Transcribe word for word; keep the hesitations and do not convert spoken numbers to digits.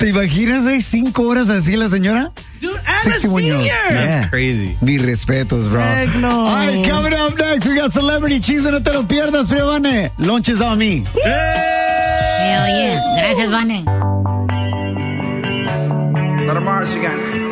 ¿Te imaginas, güey? Cinco horas así la señora. Dude, and a senior. Yeah. That's crazy. Mis respetos, bro. Heck no. All right, coming up next, we got Celebrity Cheese. No te lo pierdas, pero Vane. Lunch is on me. Eh, oye, gracias, Vane. Para Mars again.